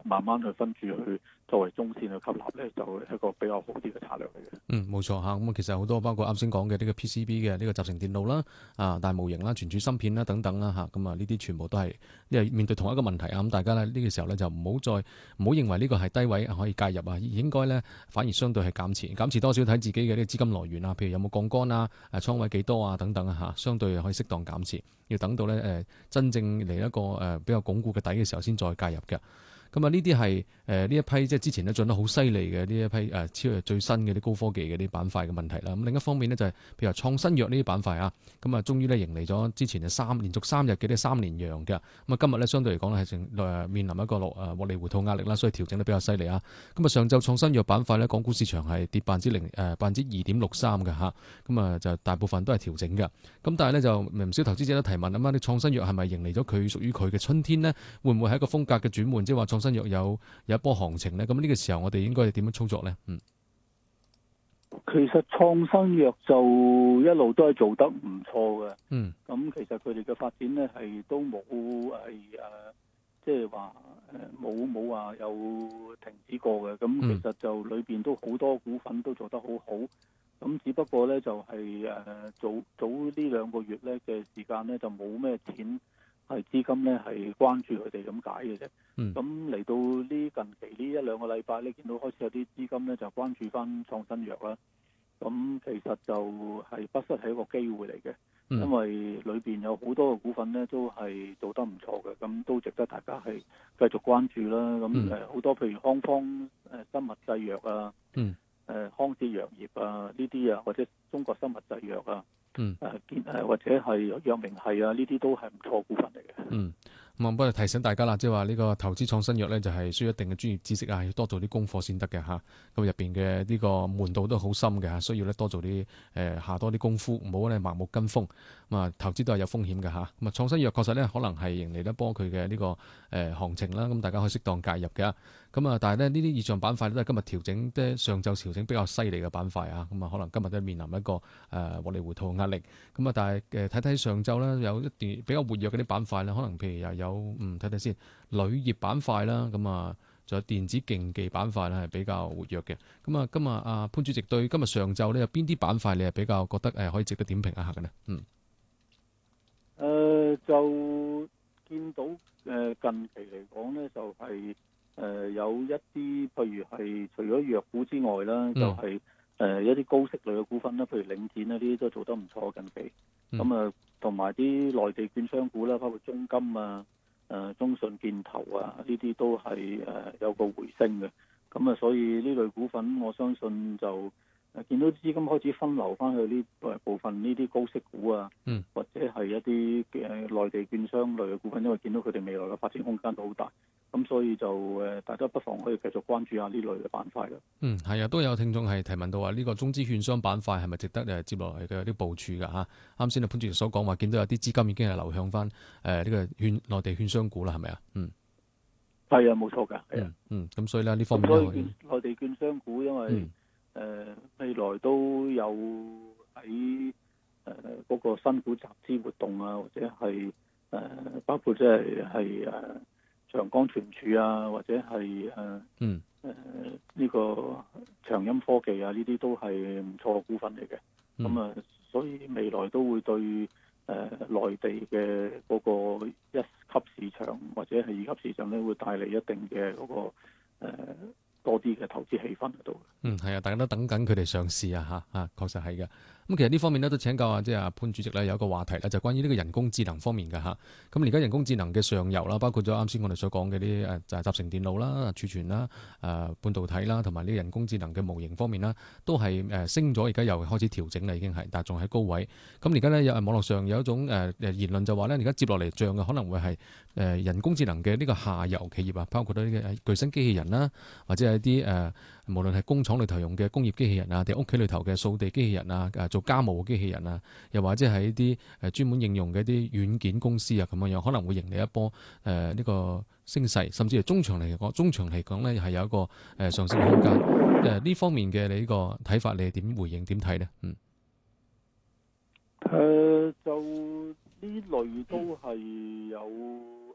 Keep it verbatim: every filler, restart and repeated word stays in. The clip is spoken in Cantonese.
慢慢去分住去作為中線去吸納咧，就係一個比較好啲嘅策略嚟嘅。 嗯，冇錯嚇。咁啊，其實好多包括啱先講嘅呢個 P C B 嘅呢個集成電路啦、啊大模型啦、存儲芯片啦等等啦嚇。咁啊，呢啲全部都係因為面對同一個問題啊。咁大家咧呢個時候咧就唔好再唔好認為呢個係低位可以介入啊，應該咧反而相對係減持，減持多少睇自己嘅呢個資金來源啊，譬如有冇槓桿啊、誒倉位幾多啊等等啊嚇，相對可以適當減持。要等到咧誒真正嚟一個誒比較鞏固嘅底嘅時候先再介入嘅。咁啊，呢啲係誒呢一批即係之前咧進得好犀利嘅呢一批誒超越最新嘅啲高科技嘅啲板塊嘅問題啦。咁另一方面呢，就係譬如話創新藥呢啲板塊啊，咁啊終於咧迎嚟咗之前嘅三連續三日嘅啲三連陽嘅。咁啊今日咧相對嚟講咧係成誒面臨一個落誒獲利回吐壓力啦，所以調整得比較犀利啊。咁啊上晝創新藥板塊咧，港股市場係跌百分之零誒百分之二點六三嘅嚇。咁啊就大部分都係調整嘅。咁但係咧就唔少投資者都提問啊嘛，啲創新藥係咪迎嚟咗佢屬於佢嘅春天呢？會唔會係一個風格嘅轉換？即係話創新藥有有一波行情咧，咁呢個時候我哋應該點樣操作咧？嗯， 其實創新藥就一路都係做得唔錯嘅。 嗯， 咁其實佢哋嘅發展咧係都冇係誒，即係話誒冇冇話有停止過嘅。咁其實就裏邊都好多股份都做得好好。咁只不過咧就係誒早早呢兩個月咧嘅時間咧就冇咩錢。係資金咧係關注佢哋咁解嘅啫。咁嚟、嗯、到呢近期呢一兩個禮拜咧，見到開始有啲資金咧就關注翻創新藥啦。咁其實就係不失係一個機會嚟嘅，嗯、因為裏邊有好多嘅股份咧都係做得唔錯嘅，咁都值得大家係繼續關注啦。咁誒好多譬如康方誒生物製藥啊，誒、嗯、康哲藥業啊呢啲啊，或者中國生物製藥啊。嗯，誒建誒或者係藥明係啊，呢啲都係唔錯股份嚟嘅。嗯， 咁啊，不過提醒大家啦，即係話呢個投資創新藥咧，就係需要一定嘅專業知識啊，要多做啲功課先得嘅嚇。咁入邊嘅呢個門道都好深嘅嚇，需要咧多做啲誒、呃、下多啲功夫，唔好咧盲目跟風。咁啊，投資都係有風險嘅嚇。咁啊，創新藥確實咧可能係迎嚟一波佢嘅呢個誒、呃、行情啦。咁大家可以適當介入嘅。咁啊，但係咧呢啲異象板塊都係今日調整，即係上晝調整比較犀利嘅板塊啊。咁啊，可能今日都面臨一個誒獲、呃、利回吐嘅壓力。咁啊，但係誒睇睇上晝咧有一段比較活躍嘅啲板塊咧，可能譬如又有嗯睇睇先，鋁業板塊啦，咁啊，仲有電子競技板塊咧係比較活躍嘅。咁啊，今日啊潘主席對今日上晝咧有邊啲板塊你係比較覺得誒可以值得點評一下嘅呢？嗯， 誒、呃、就見到誒近期嚟講咧，就係、是、誒、呃、有一啲譬如係除咗藥股之外啦，嗯、就係、是。誒、呃、一啲高息類嘅股份啦，譬如領展呢啲都做得唔錯近期。咁啊、嗯，同埋啲內地券商股啦，包括中金啊、誒、呃、中信建投啊，呢啲都係誒、呃、有個回升嘅。咁啊，所以呢類股份我相信就誒見到資金開始分流翻去呢誒部分呢啲高息股啊，嗯、或者係一啲誒內地券商類嘅股份，因為見到佢哋未來嘅發展空間都好大。咁所以就誒，大家不妨可以繼續關注下呢類嘅板塊啦。 嗯，係啊，都有聽眾係提問到話呢個中資券商板塊係咪值得誒接落嚟嘅啲部署㗎嚇？啱先啊潘主席所講話，見到有啲資金已經係流向翻誒呢個券內地券商股啦，係咪啊？嗯， 係啊，冇錯㗎，係啊。 嗯，咁、嗯、所以咧呢方面所以內地券商股因為誒、嗯呃、未來都有喺誒嗰個新股集資活動啊，或者係誒、呃、包括即係係誒。長江存儲啊，或者係誒誒呢個長鑫科技啊，呢啲都係唔錯嘅股份嚟嘅。咁啊、嗯，所以未來都會對誒、呃、內地嘅嗰個一級市場或者係二級市場咧，會帶嚟一定嘅嗰、那個誒。呃多啲嘅投資氣氛喺度。 嗯，係啊，大家都等緊佢哋上市啊，嚇啊，確實係嘅。咁其實呢方面咧都請教啊，即係阿潘主席咧有一個話題咧，就關於呢個人工智能方面嘅嚇。咁而家人工智能嘅上游啦，包括咗啱先我哋所講嘅啲誒就係集成電路啦、儲存啦、誒、呃、半導體啦，同埋呢個人工智能嘅模型方面啦，都係誒升咗，而家又開始調整啦，已經係，但係仲喺高位。咁而家咧有網絡上有一種誒誒言論就話咧，而家接落嚟漲嘅可能會係誒人工智能嘅呢個下游企業啊，包括到呢個巨星機器人啦，或者係一啲誒、呃，無論係工廠裏頭用嘅工業機器人啊，定屋企裏頭嘅掃地機器人啊，誒做家務嘅機器人啊，又或者係一啲誒專門應用嘅一啲軟件公司啊，咁樣樣可能會迎嚟一波誒呢、呃這個升勢，甚至係中長嚟講，中長嚟講咧係有一個誒、呃、上升空間。誒、呃、呢方面嘅你呢個睇法，你係點回應？點睇呢？嗯， 誒、呃、就呢類都係有